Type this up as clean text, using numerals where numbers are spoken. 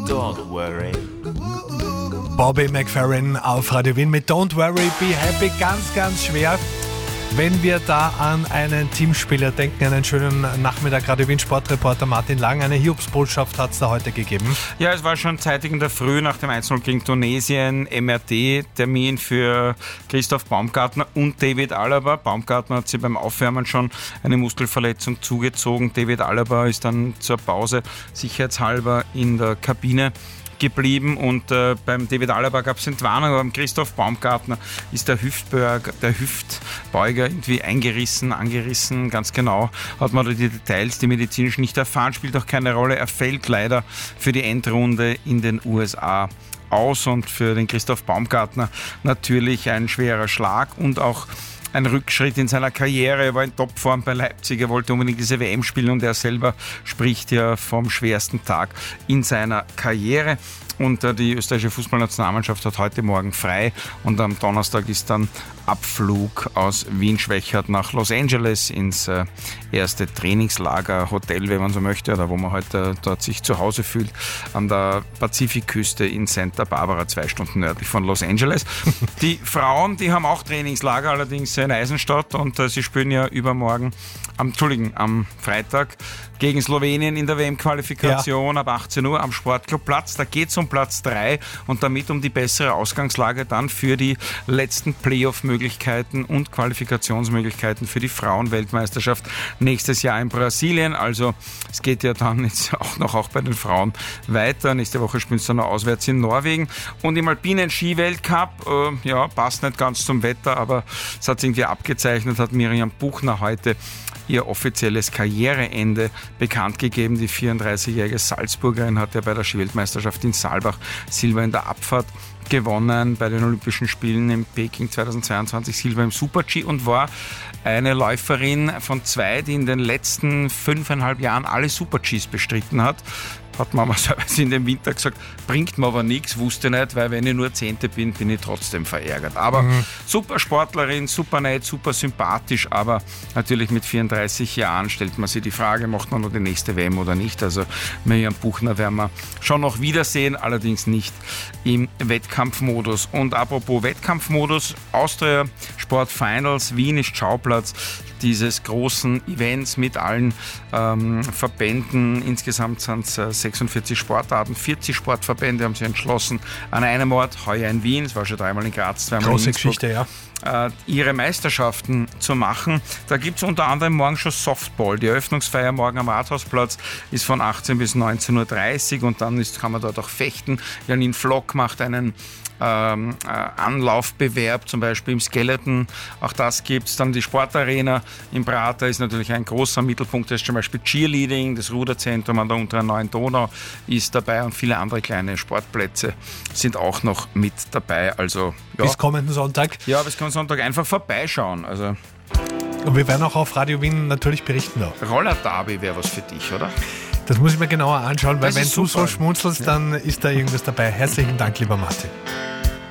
Don't worry. Bobby McFerrin auf Radio Wien mit Don't Worry, Be Happy. Ganz, ganz schwer, wenn wir da an einen Teamspieler denken. Einen schönen Nachmittag. Radio Wien Sportreporter Martin Lang. Eine Hiobsbotschaft hat es da heute gegeben. Ja, es war schon zeitig in der Früh nach dem 1-0 gegen Tunesien. MRT-Termin für Christoph Baumgartner und David Alaba. Baumgartner hat sich beim Aufwärmen schon eine Muskelverletzung zugezogen. David Alaba ist dann zur Pause sicherheitshalber in der Kabine geblieben und beim David Alaba gab es Entwarnung, aber beim Christoph Baumgartner ist der Hüftbeuger irgendwie angerissen, ganz genau hat man die Details, die medizinisch nicht erfahren, spielt auch keine Rolle, er fällt leider für die Endrunde in den USA aus und für den Christoph Baumgartner natürlich ein schwerer Schlag und auch ein Rückschritt in seiner Karriere. Er war in Topform bei Leipzig, er wollte unbedingt diese WM spielen und er selber spricht ja vom schwersten Tag in seiner Karriere. Und die österreichische Fußballnationalmannschaft hat heute Morgen frei und am Donnerstag ist dann Abflug aus Wien-Schwächert nach Los Angeles ins erste Trainingslager, Hotel, wenn man so möchte, oder wo man heute dort sich zu Hause fühlt, an der Pazifikküste in Santa Barbara, 2 Stunden nördlich von Los Angeles. Die Frauen, die haben auch Trainingslager, allerdings in Eisenstadt und sie spielen ja am Freitag gegen Slowenien in der WM-Qualifikation ab 18 Uhr am Sportclubplatz. Da geht es um Platz 3 und damit um die bessere Ausgangslage dann für die letzten Playoff-Möglichkeiten und Qualifikationsmöglichkeiten für die Frauenweltmeisterschaft nächstes Jahr in Brasilien. Also es geht ja dann jetzt auch bei den Frauen weiter. Nächste Woche spielen sie dann noch auswärts in Norwegen. Und im alpinen Ski-Weltcup, passt nicht ganz zum Wetter, aber es hat sich irgendwie abgezeichnet, hat Miriam Buchner heute ihr offizielles Karriereende bekannt gegeben. Die 34-jährige Salzburgerin hat ja bei der Skiweltmeisterschaft in Saalbach Silber in der Abfahrt gewonnen, bei den Olympischen Spielen in Peking 2022 Silber im Super-G und war eine Läuferin von 2, die in den letzten 5,5 Jahren alle Super-Gs bestritten hat. Hat Mama selber in dem Winter gesagt, bringt mir aber nichts, wusste nicht, weil wenn ich nur 10. bin ich trotzdem verärgert. Aber super Sportlerin, super nett, super sympathisch, aber natürlich mit 34 Jahren stellt man sich die Frage, macht man noch die nächste WM oder nicht. Also Miriam Buchner werden wir schon noch wiedersehen, allerdings nicht im Wettkampfmodus. Und apropos Wettkampfmodus, Austria Sport Finals, Wien ist Schauplatz dieses großen Events mit allen Verbänden. Insgesamt sind es 46 Sportarten, 40 Sportverbände haben sich entschlossen, an einem Ort, heuer in Wien, es war schon 3-mal in Graz, 2-mal in Große Innsbruck, Geschichte, ja. Ihre Meisterschaften zu machen. Da gibt es unter anderem morgen schon Softball. Die Eröffnungsfeier morgen am Rathausplatz ist von 18 bis 19.30 Uhr und dann kann man dort auch fechten. Janine Flock macht einen Anlaufbewerb, zum Beispiel im Skeleton. Auch das gibt es. Dann die Sportarena im Prater ist natürlich ein großer Mittelpunkt. Da ist zum Beispiel Cheerleading, das Ruderzentrum an der unteren Neuen Donau ist dabei und viele andere kleine Sportplätze sind auch noch mit dabei. Also, ja. Bis kommenden Sonntag. Ja, bis kommenden Sonntag einfach vorbeischauen. Also, und wir werden auch auf Radio Wien natürlich berichten. Roller-Derby wäre was für dich, oder? Das muss ich mir genauer anschauen, weil wenn du super. so schmunzelst, dann ist da irgendwas dabei. Herzlichen Dank, lieber Martin.